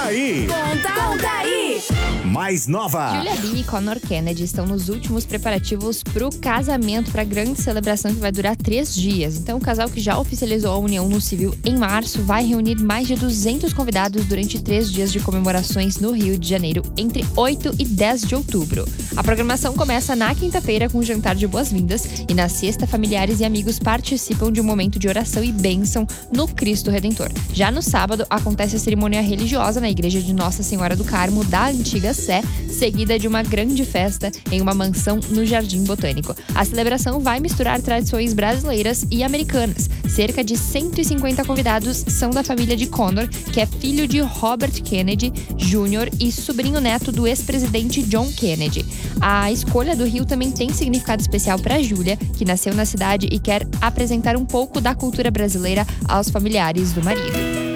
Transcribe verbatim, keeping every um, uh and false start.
aí. Conta, conta aí. Mais nova. Julia Bee e Connor Kennedy estão nos últimos preparativos pro casamento, pra grande celebração que vai durar três dias. Então, o casal que já oficializou a união no civil em março vai reunir mais de duzentos convidados durante três dias de comemorações no Rio de Janeiro, entre oito e dez de outubro. A programação começa na quinta-feira com um jantar de boas-vindas e na sexta, familiares e amigos participam de um momento de oração e bênção no Cristo Redentor. Já no sábado, acontece a cerimônia religiosa na igreja de Nossa Senhora do Carmo da Antiga Sé, seguida de uma grande festa em uma mansão no Jardim Botânico. A celebração vai misturar tradições brasileiras e americanas. Cerca de cento e cinquenta convidados são da família de Connor, que é filho de Robert Kennedy Júnior e sobrinho neto do ex-presidente John Kennedy. A escolha do Rio também tem significado especial para Júlia, que nasceu na cidade e quer apresentar um pouco da cultura brasileira aos familiares do marido.